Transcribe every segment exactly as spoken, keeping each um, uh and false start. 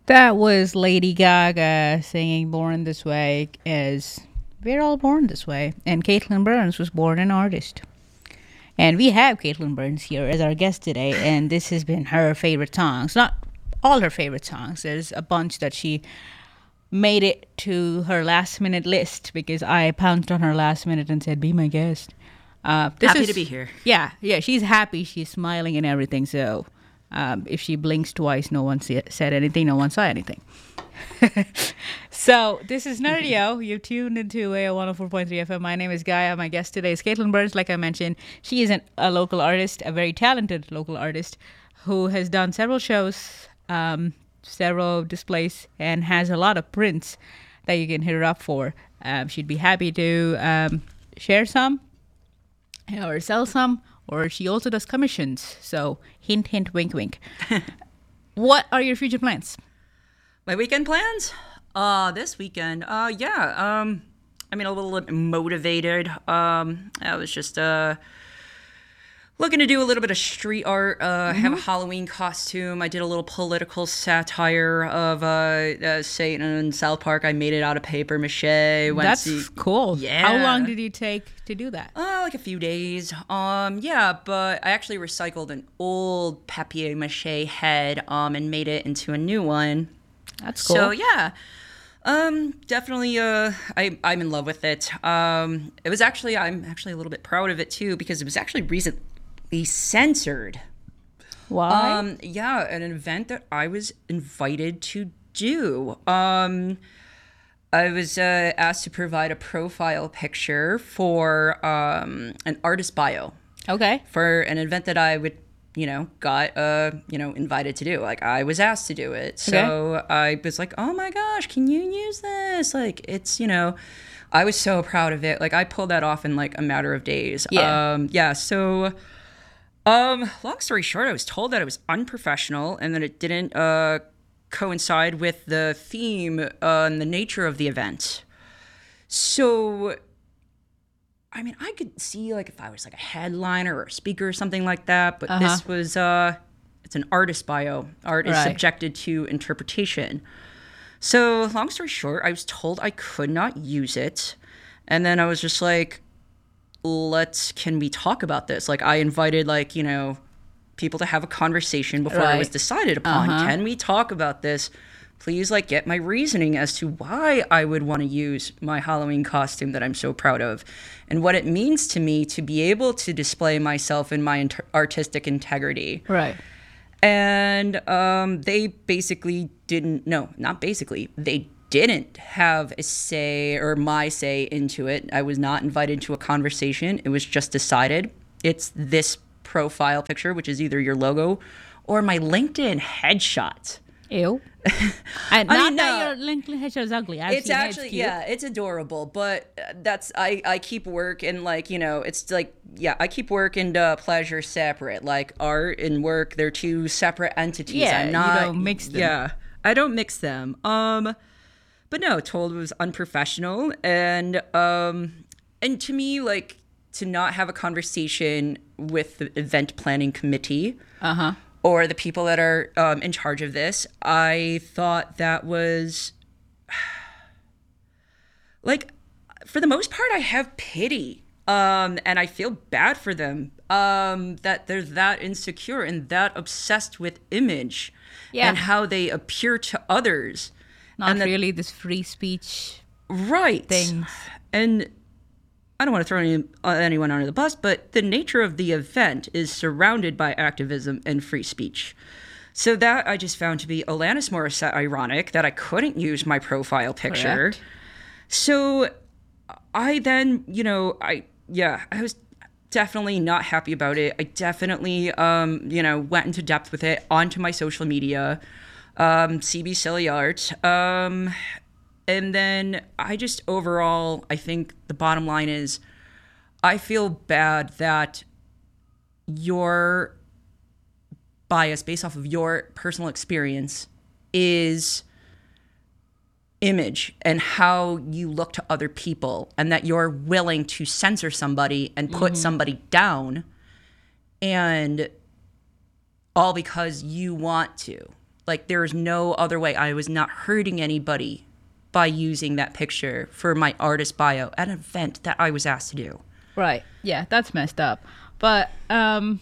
That was Lady Gaga singing Born This Way, as we're all born this way. And Caitlin Burns was born an artist. And we have Caitlin Burns here as our guest today, and this has been her favorite songs. Not all her favorite songs. There's a bunch that she made it to her last minute list because I pounced on her last minute and said, be my guest. Uh, this Happy is, to be here. Yeah, yeah, she's happy. She's smiling and everything. So um, if she blinks twice, no one see, said anything, no one saw anything. So this is Nerdio. You've tuned into A O one oh four point three F M. My name is Gaia. My guest today is Caitlin Burns. Like I mentioned, she is an, a local artist, a very talented local artist who has done several shows, um, several displays, and has a lot of prints that you can hit her up for. Um, she'd be happy to um, share some or sell some, or she also does commissions. So hint, hint, wink, wink. What are your future plans? My weekend plans? Uh, this weekend, uh, yeah, um, I mean, a little motivated. Um, I was just, uh, looking to do a little bit of street art, uh, mm-hmm. have a Halloween costume. I did a little political satire of, uh, uh Satan in South Park. I made it out of paper mache. Went That's to, cool. Yeah. How long did you take to do that? Uh, like a few days. Um, yeah, but I actually recycled an old papier mache head, um, and made it into a new one. That's cool. So yeah, um, definitely. Uh, I I'm in love with it. Um, it was actually I'm actually a little bit proud of it too because it was actually recently censored. Why? Um, yeah, an event that I was invited to do. Um, I was uh, asked to provide a profile picture for um an artist bio. Okay. For an event that I would. you know, got, uh, you know, invited to do. Like, I was asked to do it. So okay. I was like, oh my gosh, can you use this? Like, it's, you know, I was so proud of it. Like, I pulled that off in, like, a matter of days. Yeah. Um, yeah, so, um, long story short, I was told that it was unprofessional and that it didn't, uh, coincide with the theme uh, and the nature of the event. So... I mean, I could see, like, if I was, like, a headliner or a speaker or something like that, but uh-huh. this was, uh, it's an artist bio. Art is right. subjected to interpretation. So, long story short, I was told I could not use it. And then I was just like, let's, can we talk about this? Like, I invited, like, you know, people to have a conversation before right. it was decided upon. Uh-huh. Can we talk about this? Please, like, get my reasoning as to why I would want to use my Halloween costume that I'm so proud of and what it means to me to be able to display myself in my inter- artistic integrity. Right. And um, they basically didn't, no, not basically, they didn't have a say or my say into it. I was not invited to a conversation. It was just decided. It's this profile picture, which is either your logo or my LinkedIn headshot. Ew. And I not mean, that no, your LinkedIn headshot is ugly. I've it's seen actually, it. It's yeah, it's adorable. But that's, I, I keep work and, like, you know, it's like, yeah, I keep work and uh, pleasure separate. Like, art and work, they're two separate entities. Yeah, I'm not, you don't mix them. Yeah, I don't mix them. Um, but no, told it was unprofessional. And, um, and to me, like, to not have a conversation with the event planning committee. Uh-huh. Or the people that are um, in charge of this, I thought that was, like, for the most part, I have pity. Um, and I feel bad for them um, that they're that insecure and that obsessed with image yeah. and how they appear to others. Not and that, really this free speech right. things. And I don't want to throw any, uh, anyone under the bus, but the nature of the event is surrounded by activism and free speech. So that I just found to be Alanis Morissette ironic that I couldn't use my profile picture. Correct. So I then, you know, I, yeah, I was definitely not happy about it. I definitely, um, you know, went into depth with it onto my social media, um, C B Silly Art, um, and then I just overall, I think the bottom line is I feel bad that your bias based off of your personal experience is image and how you look to other people, and that you're willing to censor somebody and put mm-hmm. somebody down, and all because you want to. Like, there's no other way. I was not hurting anybody by using that picture for my artist bio at an event that I was asked to do. Right. Yeah, that's messed up. But um,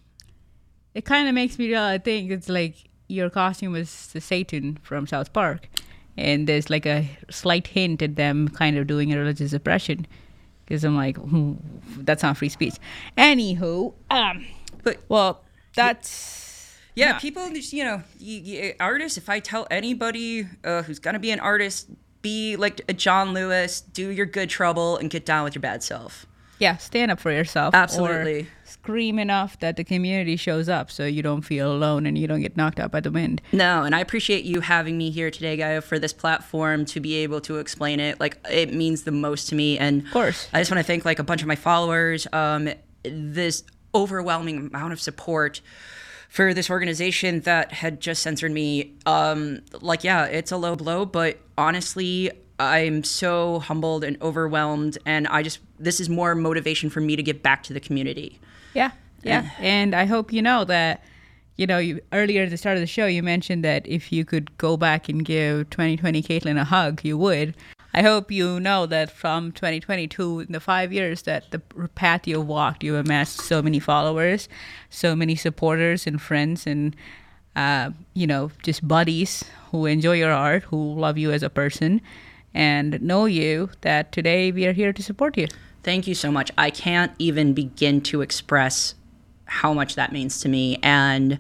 it kind of makes me realize, I think it's like your costume was the Satan from South Park. And there's like a slight hint at them kind of doing a religious oppression. Because I'm like, hmm, that's not free speech. Anywho, um, but well, that's... Yeah, not- people, just, you know, you, you, artists, if I tell anybody uh, who's going to be an artist, be like a John Lewis, do your good trouble, and get down with your bad self. Yeah, stand up for yourself. Absolutely. Or scream enough that the community shows up so you don't feel alone and you don't get knocked out by the wind. No, and I appreciate you having me here today, Gaia, for this platform to be able to explain it. Like, it means the most to me. And of course, I just want to thank like a bunch of my followers, um, this overwhelming amount of support for this organization that had just censored me. Um, like, yeah, it's a low blow, but honestly, I'm so humbled and overwhelmed, and I just, this is more motivation for me to give back to the community. Yeah, yeah. And I hope you know that, you know, you, earlier at the start of the show, you mentioned that if you could go back and give twenty twenty Caitlin a hug, you would. I hope you know that from twenty twenty-two, in the five years that the path you walked, you amassed so many followers, so many supporters and friends and, uh, you know, just buddies who enjoy your art, who love you as a person, and know you that today we are here to support you. Thank you so much. I can't even begin to express how much that means to me. And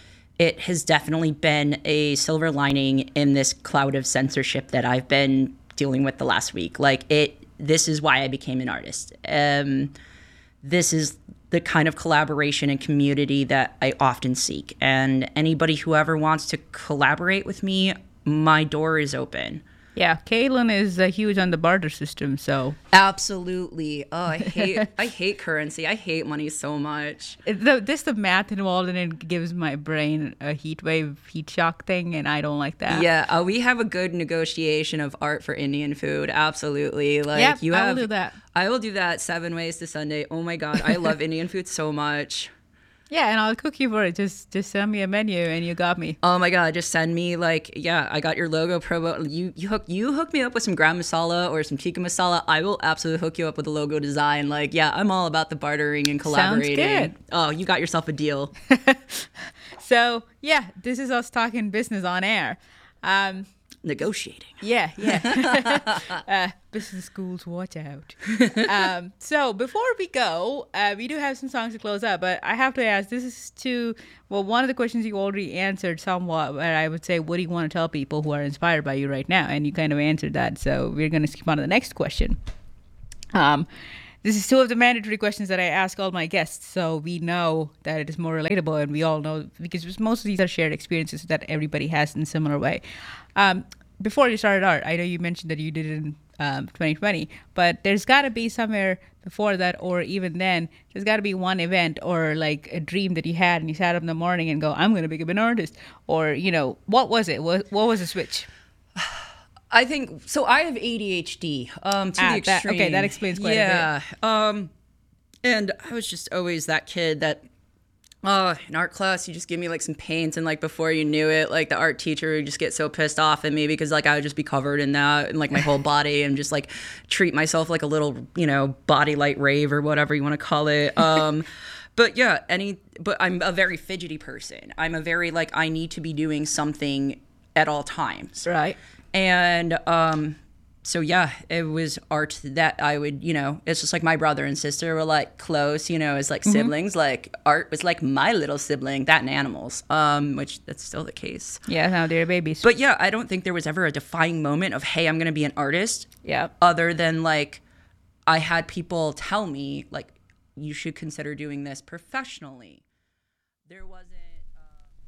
it has definitely been a silver lining in this cloud of censorship that I've been dealing with the last week. Like, it, this is why I became an artist. Um, this is the kind of collaboration and community that I often seek. And anybody who ever wants to collaborate with me, my door is open. Yeah, Caitlin is uh, huge on the barter system, so... Absolutely. Oh, I hate I hate currency. I hate money so much. The, this the math involved in it gives my brain a heat wave, heat shock thing, and I don't like that. Yeah, uh, we have a good negotiation of art for Indian food. Absolutely. Like, yep, you I have, will do that. I will do that seven ways to Sunday. Oh my God, I love Indian food so much. Yeah, and I'll cook you for it. Just just send me a menu and you got me. Oh my God, just send me like, yeah, I got your logo promo. You you hook you hook me up with some gram masala or some tikka masala. I will absolutely hook you up with a logo design. Like, yeah, I'm all about the bartering and collaborating. Sounds good. Oh, you got yourself a deal. So yeah, this is us talking business on air. Um, Negotiating. Yeah, yeah. uh, business schools, watch out. um, so before we go, uh, we do have some songs to close up, but I have to ask, this is to, well, one of the questions you already answered somewhat, where I would say, what do you want to tell people who are inspired by you right now? And you kind of answered that, so we're going to skip on to the next question. Um, this is two of the mandatory questions that I ask all my guests, so we know that it is more relatable, and we all know, because most of these are shared experiences that everybody has in a similar way. Um, before you started art, I know you mentioned that you did it in um, twenty twenty, but there's got to be somewhere before that, or even then, there's got to be one event or like a dream that you had, and you sat up in the morning and go, I'm going to become an artist. Or, you know, what was it? What, what was the switch? I think, so I have A D H D um, to ah, the extreme. That, okay, that explains quite yeah, a bit. Yeah, um, and I was just always that kid that, oh, in art class, you just give me like some paint, and like before you knew it, like the art teacher would just get so pissed off at me because like I would just be covered in that and like my whole body and just like treat myself like a little, you know, body light rave or whatever you want to call it. Um, but yeah, any, but I'm a very fidgety person. I'm a very like, I need to be doing something at all times. Right. And um, so, yeah, it was art that I would, you know, it's just like my brother and sister were like close, you know, as like mm-hmm. siblings. Like art was like my little sibling, that and animals, um, which that's still the case. Yeah, now they're babies. But yeah, I don't think there was ever a defining moment of, hey, I'm going to be an artist. Yeah. Other than like I had people tell me like, you should consider doing this professionally. There wasn't.